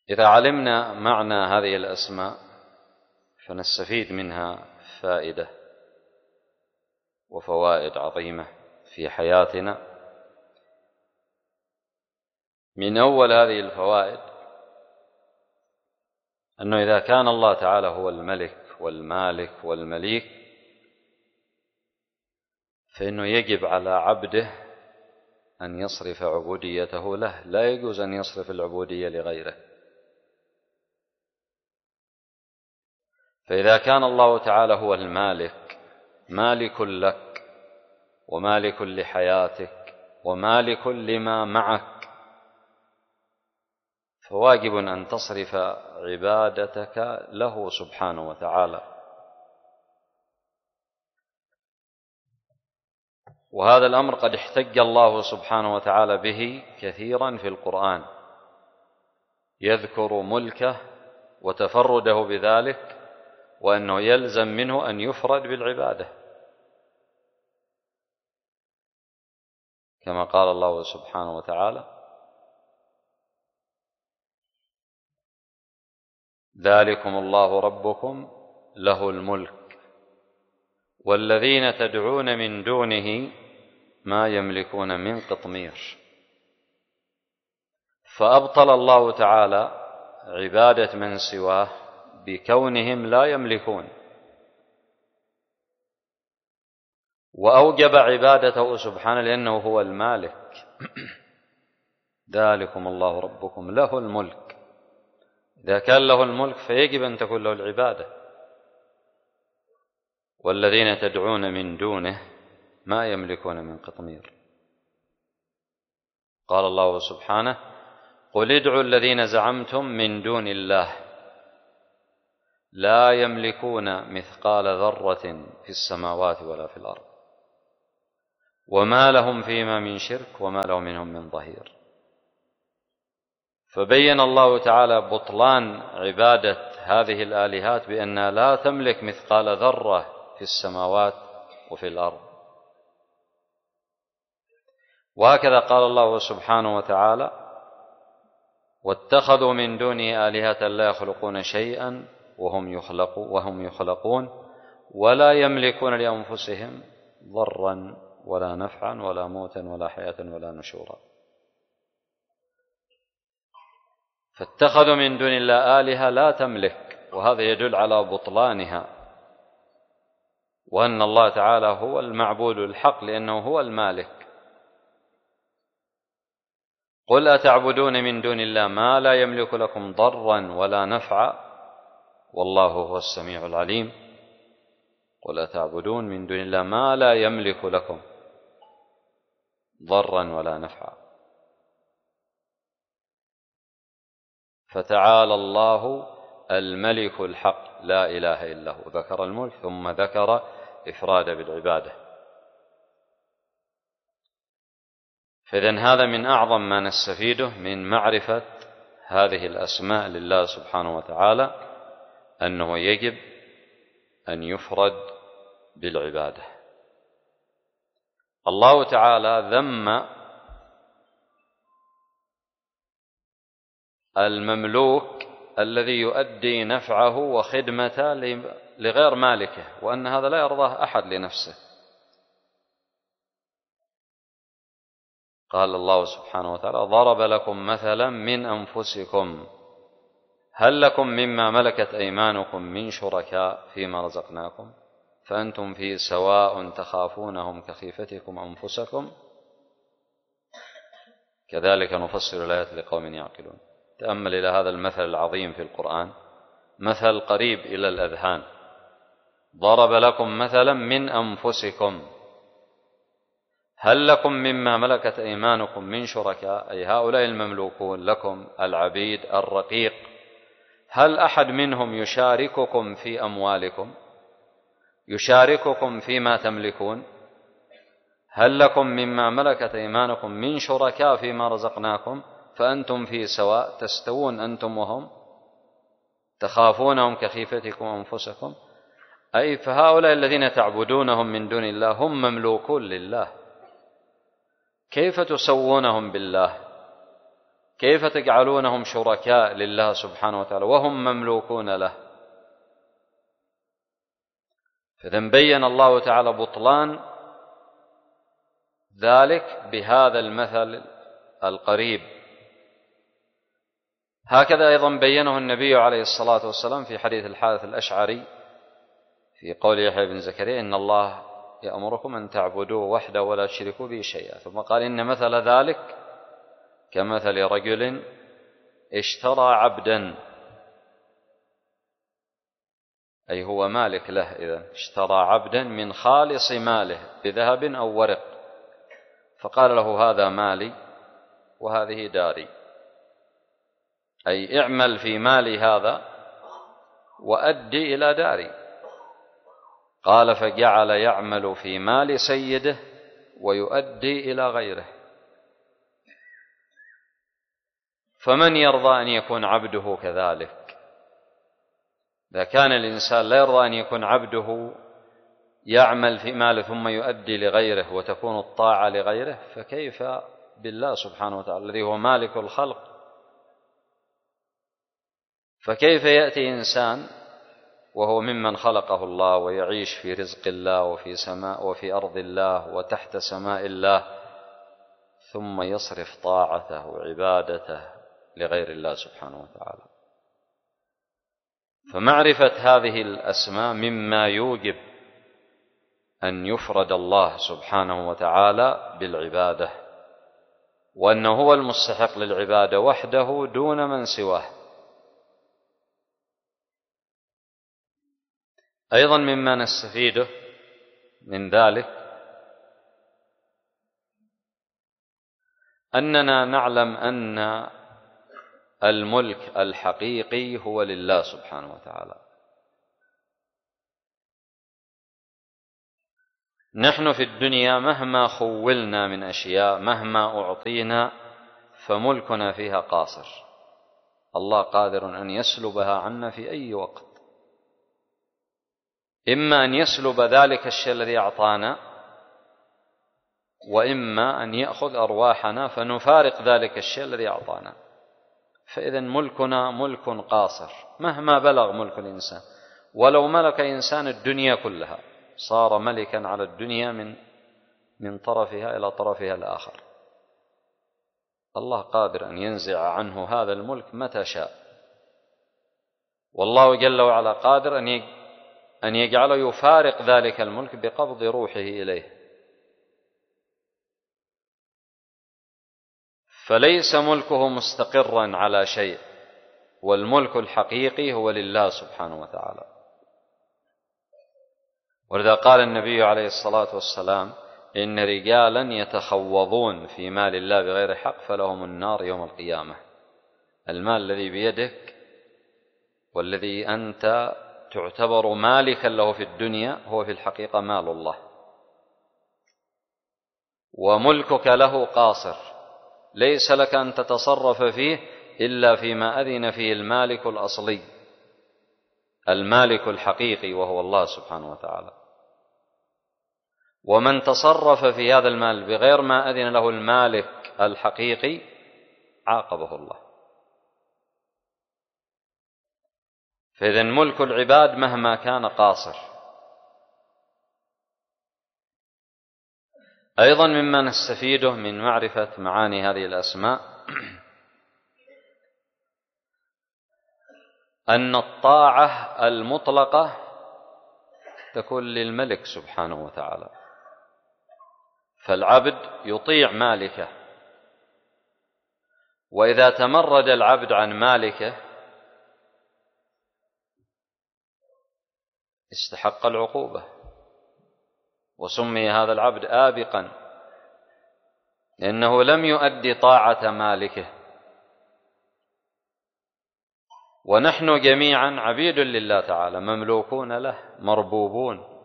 إذا علمنا معنى هذه الأسماء فنستفيد منها فائدة وفوائد عظيمة في حياتنا. من أول هذه الفوائد أنه إذا كان الله تعالى هو الملك والمالك والمليك فإنه يجب على عبده أن يصرف عبوديته له، لا يجوز أن يصرف العبودية لغيره. فإذا كان الله تعالى هو المالك، مالك لك ومالك لحياتك ومالك لما معك، فواجب أن تصرف عبادتك له سبحانه وتعالى. وهذا الأمر قد احتج الله سبحانه وتعالى به كثيرا في القرآن، يذكر ملكه وتفرده بذلك، وأنه يلزم منه أن يفرد بالعبادة، كما قال الله سبحانه وتعالى: ذلكم الله ربكم له الملك والذين تدعون من دونه ما يملكون من قطمير. فأبطل الله تعالى عبادة من سواه بكونهم لا يملكون، وأوجب عبادته سبحانه لأنه هو المالك. ذلكم الله ربكم له الملك، إذا كان له الملك فيجب أن تكون له العبادة. والذين تدعون من دونه ما يملكون من قطمير. قال الله سبحانه: قل ادعوا الذين زعمتم من دون الله لا يملكون مثقال ذرة في السماوات ولا في الأرض وما لهم فيما من شرك وما لهم منهم من ظهير. فبين الله تعالى بطلان عبادة هذه الآلهات بأنها لا تملك مثقال ذرة في السماوات وفي الأرض. وهكذا قال الله سبحانه وتعالى: واتخذوا من دونه آلهة لا يخلقون شيئا وهم يخلقون ولا يملكون لأنفسهم ضرا ولا نفعا ولا موتا ولا حياة ولا نشورا. فاتخذوا من دون الله آلهة لا تملك، وهذا يدل على بطلانها، وأن الله تعالى هو المعبود الحق لأنه هو المالك. قل أتعبدون من دون الله ما لا يملك لكم ضرا ولا نفعا والله هو السميع العليم. قل أتعبدون من دون الله ما لا يملك لكم ضرا ولا نفعا. فتعالى الله الملك الحق لا إله إلا هو. ذكر الملك ثم ذكر إفراد بالعبادة. فإذن هذا من أعظم ما نستفيده من معرفة هذه الأسماء لله سبحانه وتعالى، أنه يجب أن يفرد بالعبادة. الله تعالى ذم المملوك الذي يؤدي نفعه وخدمته لغير مالكه، وأن هذا لا يرضاه أحد لنفسه. قال الله سبحانه وتعالى: ضرب لكم مثلا من أنفسكم هل لكم مما ملكت أيمانكم من شركاء فيما رزقناكم فأنتم فيه سواء تخافونهم كخيفتكم أنفسكم كذلك نفصل الآيات لقوم يعقلون. تأمل إلى هذا المثل العظيم في القرآن، مثل قريب إلى الأذهان. ضرب لكم مثلا من أنفسكم هل لكم مما ملكت أيمانكم من شركاء، أي هؤلاء المملوكون لكم العبيد الرقيق، هل أحد منهم يشارككم في أموالكم، يشارككم فيما تملكون؟ هل لكم مما ملكت أيمانكم من شركاء فيما رزقناكم فأنتم فيه سواء تستوون أنتم وهم تخافونهم كخيفتكم أنفسكم. أي فهؤلاء الذين تعبدونهم من دون الله هم مملوكون لله، كيف تسوونهم بالله؟ كيف تجعلونهم شركاء لله سبحانه وتعالى وهم مملوكون له؟ فإذا بين الله تعالى بطلان ذلك بهذا المثل القريب. هكذا أيضا بينه النبي عليه الصلاة والسلام في حديث الحارث الأشعري في قول يحيى بن زكريا: إن الله يأمركم أن تعبدوه وحده ولا تشركوا به شيئا. ثم قال: إن مثل ذلك كمثل رجل اشترى عبدا، أي هو مالك له، إذن اشترى عبدا من خالص ماله بذهب أو ورق، فقال له: هذا مالي وهذه داري، أي اعمل في مالي هذا وأدي إلى داري. قال: فجعل يعمل في مال سيده ويؤدي إلى غيره. فمن يرضى أن يكون عبده كذلك؟ إذا كان الإنسان لا يرضى أن يكون عبده يعمل في ماله ثم يؤدي لغيره وتكون الطاعة لغيره، فكيف بالله سبحانه وتعالى الذي هو مالك الخلق؟ فكيف يأتي إنسان وهو ممن خلقه الله ويعيش في رزق الله وفي سماء وفي أرض الله وتحت سماء الله، ثم يصرف طاعته وعبادته لغير الله سبحانه وتعالى؟ فمعرفة هذه الأسماء مما يوجب أن يفرد الله سبحانه وتعالى بالعبادة، وأنه هو المستحق للعبادة وحده دون من سواه. أيضا مما نستفيده من ذلك أننا نعلم أن الملك الحقيقي هو لله سبحانه وتعالى. نحن في الدنيا مهما خولنا من أشياء، مهما أعطينا، فملكنا فيها قاصر. الله قادر أن يسلبها عنا في أي وقت، إما أن يسلب ذلك الشيء الذي أعطانا، وإما أن يأخذ أرواحنا فنفارق ذلك الشيء الذي أعطانا. فإذا ملكنا ملك قاصر مهما بلغ ملك الإنسان. ولو ملك إنسان الدنيا كلها صار ملكا على الدنيا من طرفها إلى طرفها الآخر، الله قادر أن ينزع عنه هذا الملك متى شاء. والله جل وعلا قادر أن يجعله يفارق ذلك الملك بقبض روحه إليه. فليس ملكه مستقرا على شيء، والملك الحقيقي هو لله سبحانه وتعالى. ولذا قال النبي عليه الصلاة والسلام: إن رجالا يتخوضون في مال الله بغير حق فلهم النار يوم القيامة. المال الذي بيدك والذي أنت تعتبر مالكا له في الدنيا هو في الحقيقة مال الله، وملكك له قاصر، ليس لك أن تتصرف فيه إلا فيما أذن فيه المالك الأصلي، المالك الحقيقي، وهو الله سبحانه وتعالى. ومن تصرف في هذا المال بغير ما أذن له المالك الحقيقي عاقبه الله. فإذا ملك العباد مهما كان قاصر. أيضا مما نستفيده من معرفة معاني هذه الأسماء أن الطاعة المطلقة تكون للملك سبحانه وتعالى، فالعبد يطيع مالكه، وإذا تمرد العبد عن مالكه استحق العقوبة، وسمي هذا العبد آبقا لأنه لم يؤدي طاعة مالكه. ونحن جميعا عبيد لله تعالى، مملوكون له، مربوبون.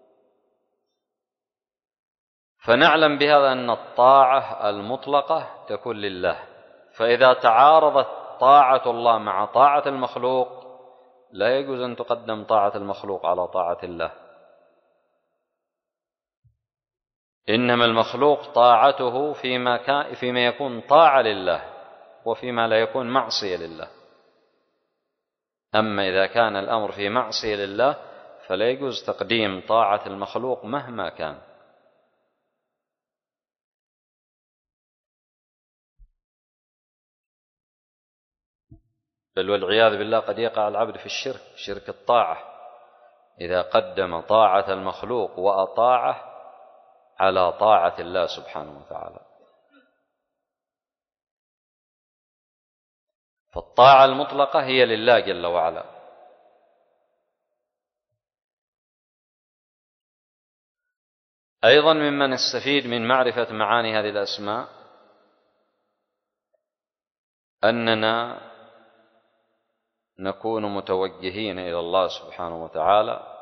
فنعلم بهذا أن الطاعة المطلقة تكون لله. فإذا تعارضت طاعة الله مع طاعة المخلوق لا يجوز أن تقدم طاعة المخلوق على طاعة الله، إنما المخلوق طاعته فيما يكون طاعة لله، وفيما لا يكون معصية لله. أما إذا كان الأمر في معصية لله فلا يجوز تقديم طاعة المخلوق مهما كان. بل والعياذ بالله قد يقع العبد في الشرك، شرك الطاعة، إذا قدم طاعة المخلوق وأطاعه على طاعة الله سبحانه وتعالى. فالطاعة المطلقة هي لله جل وعلا. أيضا مما نستفيد من معرفة معاني هذه الأسماء أننا نكون متوجهين إلى الله سبحانه وتعالى،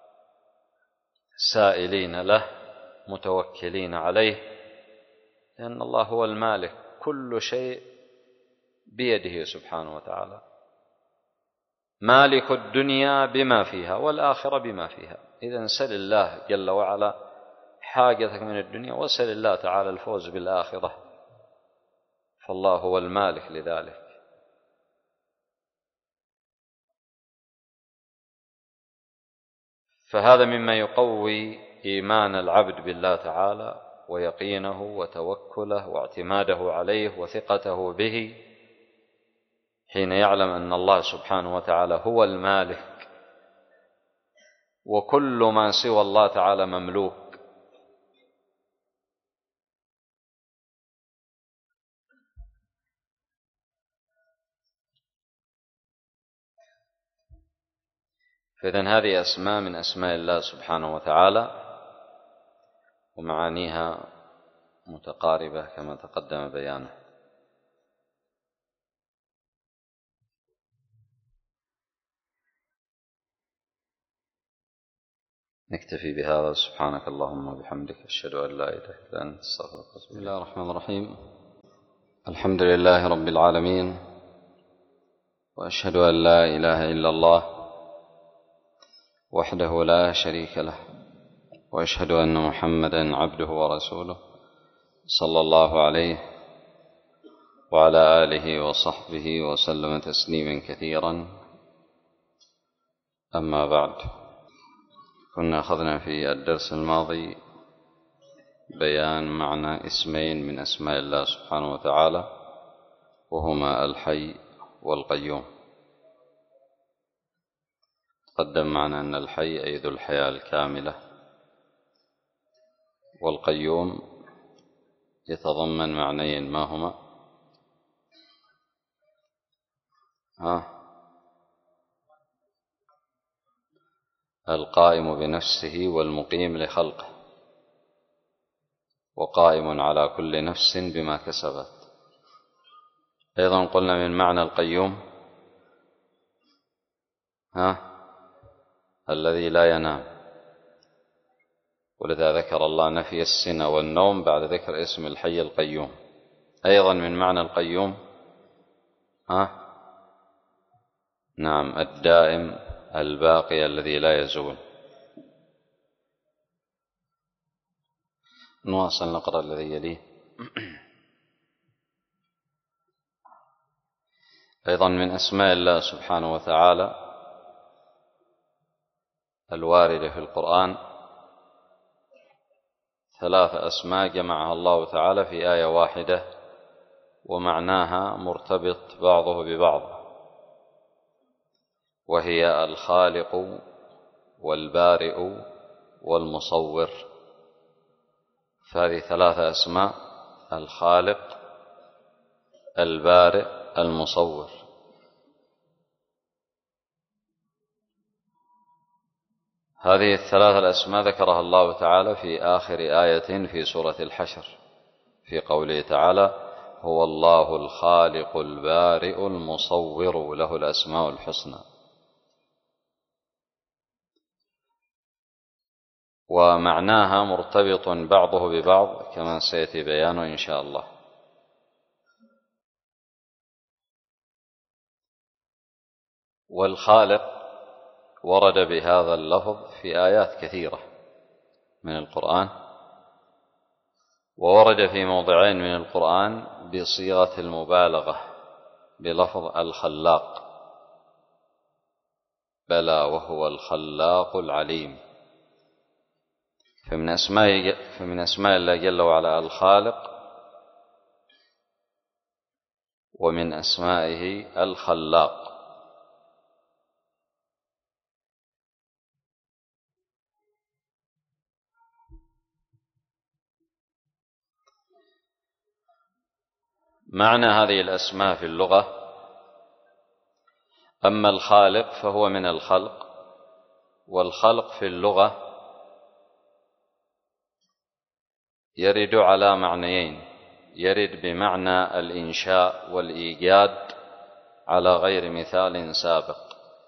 سائلين له، متوكلين عليه، لأن الله هو المالك، كل شيء بيده سبحانه وتعالى، مالك الدنيا بما فيها والآخرة بما فيها. إذن سل الله جل وعلا حاجتك من الدنيا، وسل الله تعالى الفوز بالآخرة، فالله هو المالك لذلك. فهذا مما يقوي إيمان العبد بالله تعالى ويقينه وتوكله واعتماده عليه وثقته به، حين يعلم أن الله سبحانه وتعالى هو المالك وكل ما سوى الله تعالى مملوك. فإذن هذه أسماء من أسماء الله سبحانه وتعالى، ومعانيها متقاربة كما تقدم بيانه. نكتفي بهذا. سبحانك اللهم وبحمدك، أشهد أن لا إله إلا أنت، أستغفرك. بسم الله الرحمن الرحيم. الحمد لله رب العالمين، وأشهد أن لا إله إلا الله وحده لا شريك له، وأشهد أن محمدا عبده ورسوله، صلى الله عليه وعلى آله وصحبه وسلم تسليما كثيرا. أما بعد، كنا أخذنا في الدرس الماضي بيان معنى اسمين من أسماء الله سبحانه وتعالى، وهما الحي والقيوم. تقدم معنا أن الحي أي ذو الحياة الكاملة، والقيوم يتضمن معنيين، ما هما؟ القائم بنفسه والمقيم لخلقه، وقائم على كل نفس بما كسبت. أيضا قلنا من معنى القيوم الذي لا ينام، ولذا ذكر الله نفي السنة والنوم بعد ذكر اسم الحي القيوم. أيضا من معنى القيوم نعم الدائم الباقي الذي لا يزول. نواصل نقرأ الذي يليه. أيضا من أسماء الله سبحانه وتعالى الواردة في القرآن 3 أسماء جمعها الله تعالى في آية واحدة، ومعناها مرتبط بعضه ببعض، وهي الخالق والبارئ والمصور. فهذه 3 أسماء: الخالق، البارئ، المصور. هذه ال3 الأسماء ذكرها الله تعالى في آخر آية في سورة الحشر، في قوله تعالى: هو الله الخالق البارئ المصور له الأسماء الحسنى. ومعناها مرتبط بعضه ببعض كما سيأتي بيانه إن شاء الله. والخالق ورد بهذا اللفظ في آيات كثيرة من القرآن، وورد في موضعين من القرآن بصيغة المبالغة بلفظ الخلاق، بلى وهو الخلاق العليم. فمن أسماء الله جل وعلا الخالق، ومن أسمائه الخلاق. معنى هذه الأسماء في اللغة: أما الخالق فهو من الخلق، والخلق في اللغة يرد على معنيين: يرد بمعنى الإنشاء والإيجاد على غير مثال سابق.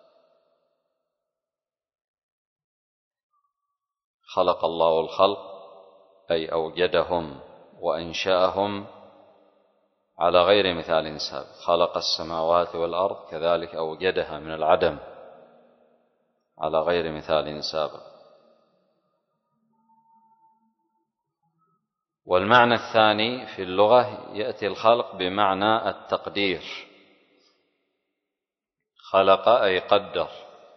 خلق الله الخلق أي أوجدهم وأنشأهم على غير مثال سابق. خلق السماوات والأرض كذلك أوجدها من العدم على غير مثال سابق. والمعنى الثاني في اللغة يأتي الخلق بمعنى التقدير. خلق أي قدر.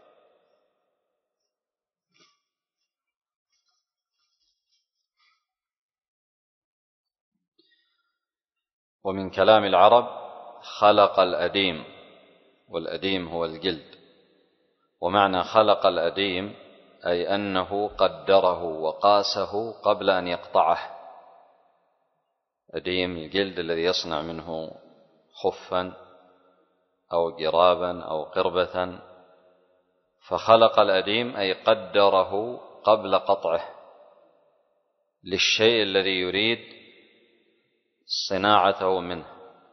ومن كلام العرب خلق الأديم، والأديم هو الجلد. ومعنى خلق الأديم أي أنه قدره وقاسه قبل أن يقطعه. أديم الجلد الذي يصنع منه خفا أو جرابا أو قربة. فخلق الأديم أي قدره قبل قطعه للشيء الذي يريد صناعته منه.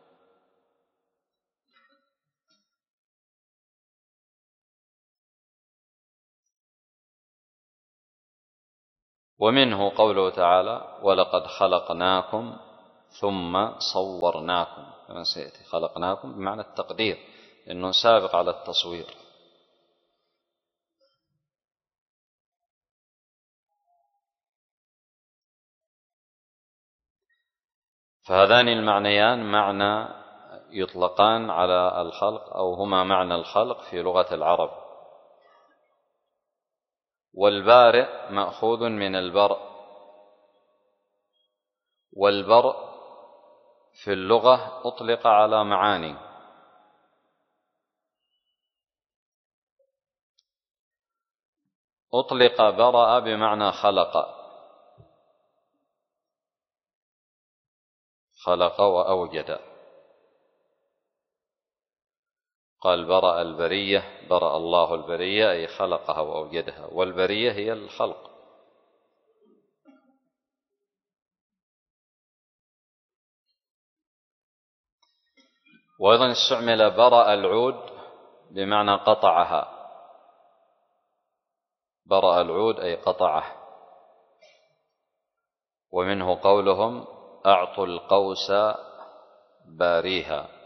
ومنه قوله تعالى: ولقد خلقناكم ثم صورناكم. كما سيأتي خلقناكم بمعنى التقدير، لأنه سابق على التصوير. فهذان المعنيان معنى يطلقان على الخلق، أو هما معنى الخلق في لغة العرب. والبارئ مأخوذ من البرء، والبرء في اللغة أطلق على معاني: أطلق برأ بمعنى خلق، خلق وأوجد. قال برأ البرية، برأ الله البرية أي خلقها وأوجدها، والبرية هي الخلق. وأيضا استعمل برأ العود بمعنى قطعها. برأ العود أي قطعه. ومنه قولهم: أعطوا القوس باريها،